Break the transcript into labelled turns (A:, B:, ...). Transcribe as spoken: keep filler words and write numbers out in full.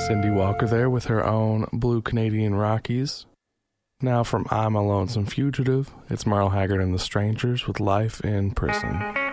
A: Cindy Walker there with her own Blue Canadian Rockies. Now from I'm a Lonesome Fugitive, it's Merle Haggard and the Strangers with Life in Prison.